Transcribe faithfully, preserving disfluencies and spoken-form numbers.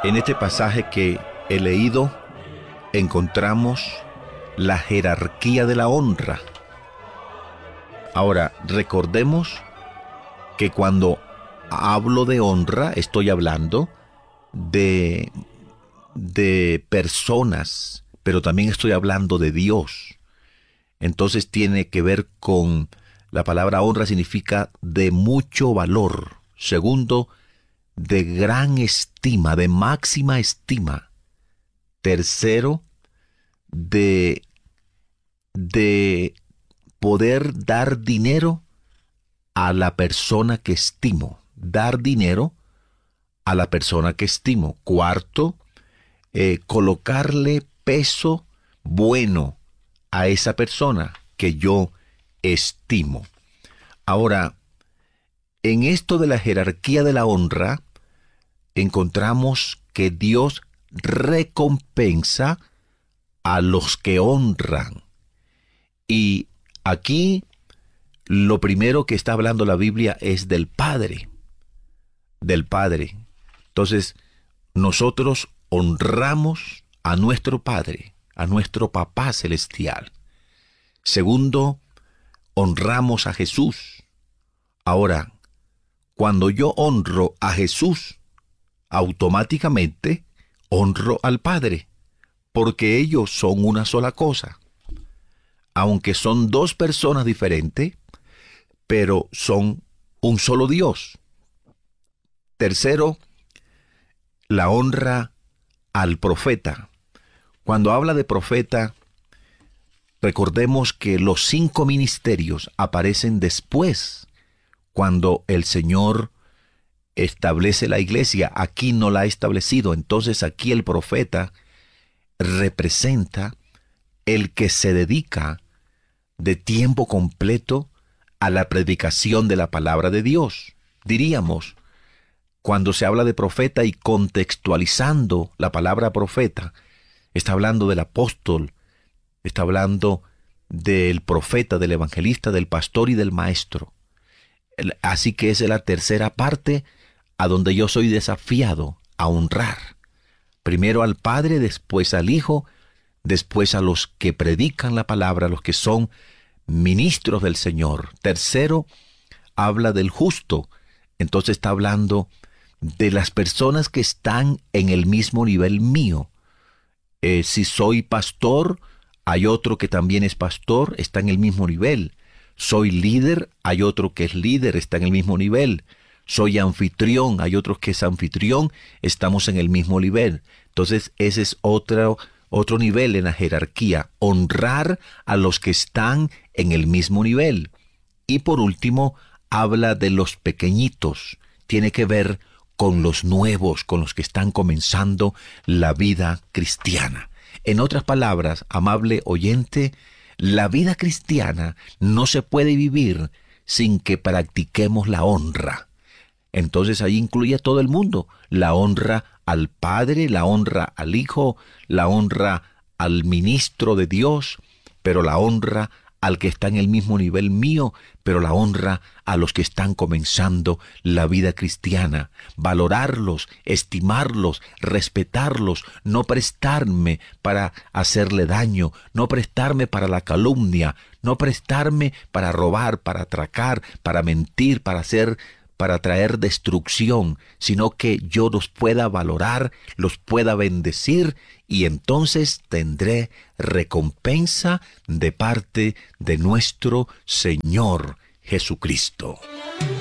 En este pasaje que he leído encontramos la jerarquía de la honra. Ahora, recordemos que cuando hablo de honra estoy hablando de, de personas, pero también estoy hablando de Dios. Entonces tiene que ver con la palabra honra, significa de mucho valor. Segundo, de gran estima, de máxima estima. Tercero, de, de poder dar dinero a la persona que estimo. Dar dinero a la persona que estimo. Cuarto, eh, colocarle peso bueno a esa persona que yo estimo. Ahora, en esto de la jerarquía de la honra, encontramos que Dios recompensa a los que honran. Y aquí lo primero que está hablando la Biblia es del Padre. Del Padre. Entonces, nosotros honramos a nuestro Padre, a nuestro Papá Celestial. Segundo, honramos a Jesús. Ahora, cuando yo honro a Jesús, automáticamente honro al Padre, porque ellos son una sola cosa. Aunque son dos personas diferentes, pero son un solo Dios. Tercero, la honra al profeta. Cuando habla de profeta, recordemos que los cinco ministerios aparecen después, cuando el Señor establece la iglesia. Aquí no la ha establecido. Entonces aquí el profeta representa el que se dedica de tiempo completo a la predicación de la palabra de Dios. Diríamos, cuando se habla de profeta y contextualizando la palabra profeta, está hablando del apóstol, está hablando del profeta, del evangelista, del pastor y del maestro. Así que esa es la tercera parte a donde yo soy desafiado a honrar. Primero al Padre, después al Hijo, después a los que predican la palabra, los que son ministros del Señor. Tercero, habla del justo. Entonces está hablando de las personas que están en el mismo nivel mío. Eh, si soy pastor, hay otro que también es pastor, está en el mismo nivel. Soy líder, hay otro que es líder, está en el mismo nivel. Soy anfitrión, hay otro que es anfitrión, estamos en el mismo nivel. Entonces ese es otro, otro nivel en la jerarquía, honrar a los que están en el mismo nivel. Y por último, habla de los pequeñitos, tiene que ver con los nuevos, con los que están comenzando la vida cristiana. En otras palabras, amable oyente, la vida cristiana no se puede vivir sin que practiquemos la honra. Entonces ahí incluye a todo el mundo, la honra al Padre, la honra al Hijo, la honra al ministro de Dios, pero la honra al que está en el mismo nivel mío, pero la honra a los que están comenzando la vida cristiana. Valorarlos, estimarlos, respetarlos, no prestarme para hacerle daño, no prestarme para la calumnia, no prestarme para robar, para atracar, para mentir, para hacer, para traer destrucción, sino que yo los pueda valorar, los pueda bendecir, y entonces tendré recompensa de parte de nuestro Señor Jesucristo.